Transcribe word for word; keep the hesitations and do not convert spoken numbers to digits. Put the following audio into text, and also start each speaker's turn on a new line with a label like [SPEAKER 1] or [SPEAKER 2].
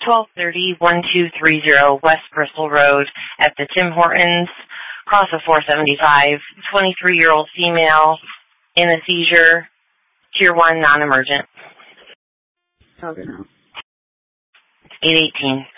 [SPEAKER 1] twelve thirty, twelve thirty West Bristol Road at the Tim Hortons, cross of four seventy-five, twenty-three-year-old female, in a seizure, tier one, non-emergent.
[SPEAKER 2] Okay, now.
[SPEAKER 1] eight eighteen.